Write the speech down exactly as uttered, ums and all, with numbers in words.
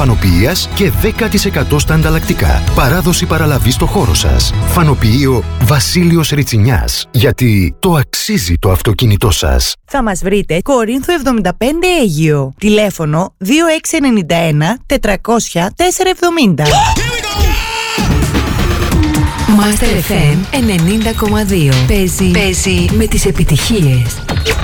φανοποιείας και δέκα τοις εκατό στα ανταλλακτικά. Παράδοση παραλαβή στο χώρο σας. Φανοποιείο Βασίλειος Ριτσινιάς. Γιατί το αξίζει το αυτοκίνητό σας. Θα μας βρείτε Κορίνθου εβδομήντα πέντε Αίγυο. Τηλέφωνο δύο έξι εννιά ένα τετρακόσια τετρακόσια εβδομήντα. Master εφ εμ ενενήντα κόμμα δύο. Παίζει, παίζει με τις επιτυχίες.